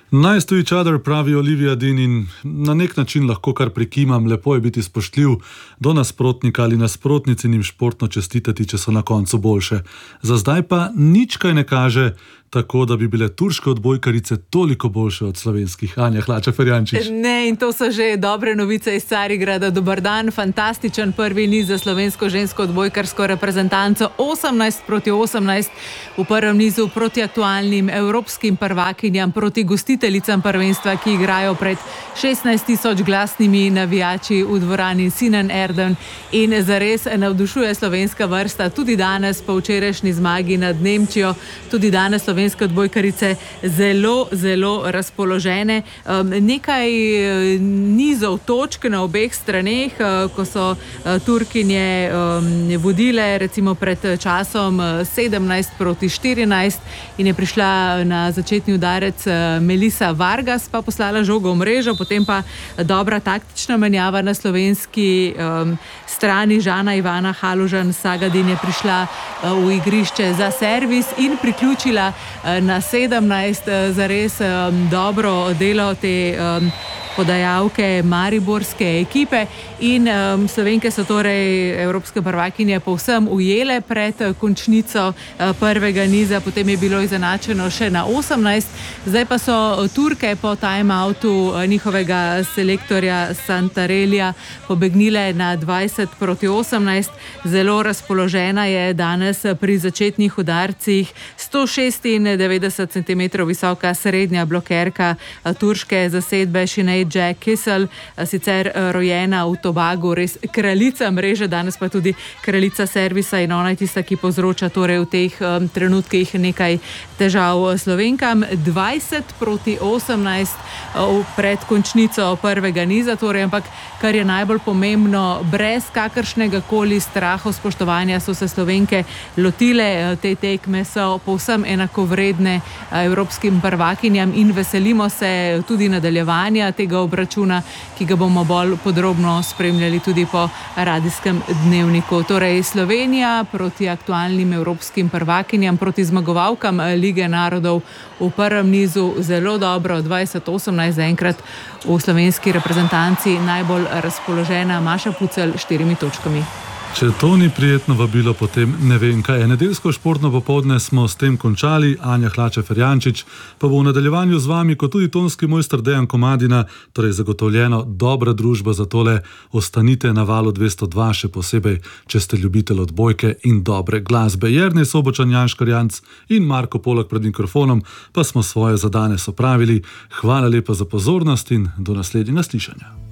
Nice to each other, pravi Olivia Dean, in na nek način lahko kar prikimam, lepo je biti spoštljiv do nasprotnika ali nasprotnici in jim športno čestitati, če so na koncu boljše. Za zdaj pa nič kaj ne kaže tako, da bi bile turške odbojkarice toliko boljše od slovenskih. Anja Hlača-Ferjančič. Ne, in to so že dobre novice iz Carigrada. Dobar dan, fantastičen prvi niz za slovensko žensko odbojkarsko reprezentanco. 18-18 v prvem nizu proti aktualnim evropskim prvakinjam, proti gostiteljicam prvenstva, ki igrajo pred 16.000 glasnimi navijači v dvorani Sinan Erdem, in zares navdušuje slovenska vrsta. Tudi danes po včerajšnji zmagi nad Nemčijo, tudi danes slovenske odbojkarice zelo razpoložene. Nekaj nizov točk na obeh straneh, ko so Turkinje vodile recimo pred časom 17-14 in je prišla na začetni udarec Melisa Vargas, pa poslala žogo v mrežo, potem pa dobra taktična menjava na slovenski strani. Žana Ivana Halužan-Sagadin je prišla v igrišče za servis in priključila na 17, zares dobro delo te podajalke mariborske ekipe, in Slovenke so torej evropske prvakinje povsem ujele pred končnico prvega niza, potem je bilo izenačeno še na 18, zdaj pa so Turke po time-outu njihovega selektorja Santarelija pobegnile na 20-18. Zelo razpoložena je danes pri začetnih udarcih 196 cm visoka srednja blokerka turške zasedbe Sinead Jack Kissel, sicer rojena v Tobagu, res kraljica mreže, danes pa tudi kraljica servisa, in ona je tista, ki povzroča torej v teh trenutkih nekaj težav Slovenkam. 20-18 pred končnico prvega niza, torej, ampak kar je najbolj pomembno, brez kakršnega koli strahu, spoštovanja so se Slovenke lotile te tekme, so povsem enakovredne evropskim prvakinjam in veselimo se tudi nadaljevanja tega obračuna, ki ga bomo bolj podrobno spremljali tudi po radijskem dnevniku. Torej Slovenija proti aktualnim evropskim prvakinjam, proti zmagovalkam Lige narodov v prvem nizu zelo dobro. 20-18 zaenkrat v slovenski reprezentanci najbolj razpoložena Maša Pucelj s 4 točkami. Če to ni prijetno vabilo, potem ne vem kaj je. Nedeljsko športno popoldne smo s tem končali. Anja Hlača-Ferjančič pa bo v nadaljevanju z vami kot tudi tonski mojster Dejan Komadina, torej zagotovljeno dobra družba, za tole ostanite na valu 202, še posebej, če ste ljubitelj odbojke in dobre glasbe. Jernej Sobočan, Jan Škarjanc in Marko Polak pred mikrofonom pa smo svoje za danes opravili. Hvala lepa za pozornost in do naslednjega slišanja.